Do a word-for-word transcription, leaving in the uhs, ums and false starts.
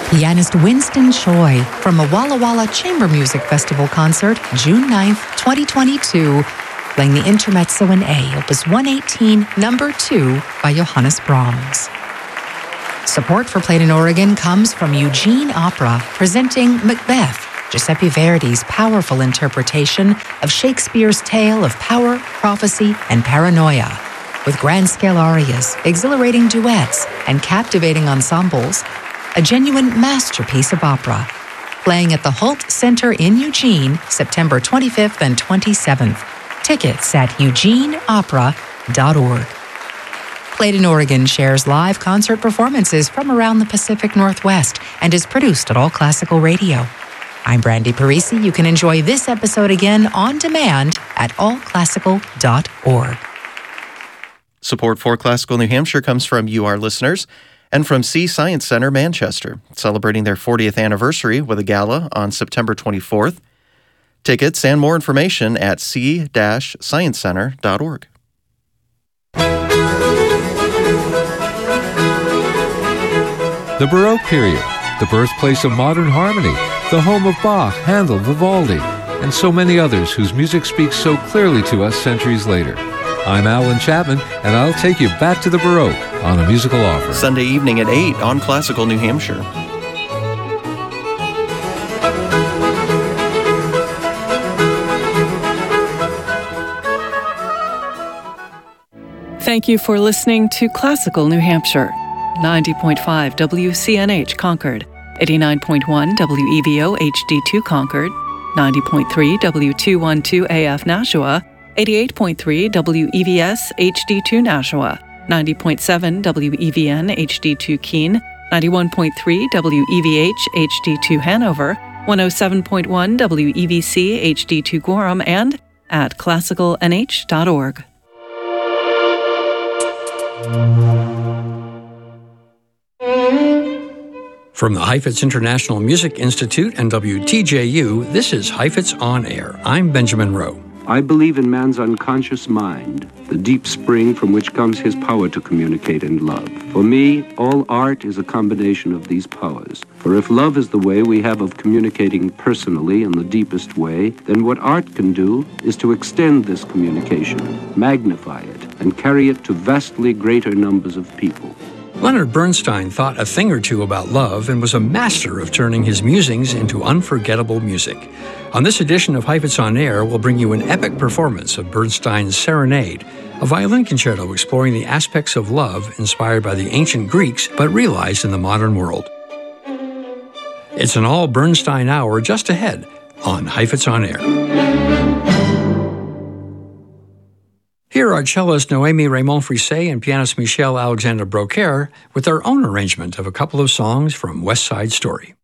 pianist Winston Choi from the Walla Walla Chamber Music Festival concert, June ninth, twenty twenty-two, playing the Intermezzo in A, Opus one eighteen, number two, by Johannes Brahms. Support for Played in Oregon comes from Eugene Opera, presenting Macbeth, Giuseppe Verdi's powerful interpretation of Shakespeare's tale of power, prophecy, and paranoia. With grand-scale arias, exhilarating duets, and captivating ensembles, a genuine masterpiece of opera. Playing at the Holt Center in Eugene, September twenty-fifth and twenty-seventh. Tickets at eugene opera dot org. Played in Oregon shares live concert performances from around the Pacific Northwest and is produced at All Classical Radio. I'm Brandy Parisi. You can enjoy this episode again on demand at all classical dot org. Support for Classical New Hampshire comes from you, our listeners, and from Sea Science Center Manchester, celebrating their fortieth anniversary with a gala on September twenty-fourth. Tickets and more information at sea dash science center dot org. The Baroque period, the birthplace of modern harmony, the home of Bach, Handel, Vivaldi, and so many others whose music speaks so clearly to us centuries later. I'm Alan Chapman, and I'll take you back to the Baroque on A Musical Offer. Sunday evening at eight on Classical New Hampshire. Thank you for listening to Classical New Hampshire. ninety point five W C N H Concord, eighty-nine point one W E V O H D two Concord, ninety point three W two twelve A F Nashua, eighty-eight point three W E V S H D two Nashua, ninety point seven W E V N H D two Keene, ninety-one point three W E V H H D two Hanover, one oh seven point one W E V C H D two Gorham, and at classical n h dot org. From the Heifetz International Music Institute and W T J U, this is Heifetz On Air. I'm Benjamin Rowe. I believe in man's unconscious mind, the deep spring from which comes his power to communicate and love. For me, all art is a combination of these powers. For if love is the way we have of communicating personally in the deepest way, then what art can do is to extend this communication, magnify it, and carry it to vastly greater numbers of people. Leonard Bernstein thought a thing or two about love and was a master of turning his musings into unforgettable music. On this edition of Heifetz On Air, we'll bring you an epic performance of Bernstein's Serenade, a violin concerto exploring the aspects of love inspired by the ancient Greeks but realized in the modern world. It's an all Bernstein hour just ahead on Heifetz On Air. Here are cellist Noémie Raymond-Frisset and pianist Michel Alexander Brocaire with their own arrangement of a couple of songs from West Side Story.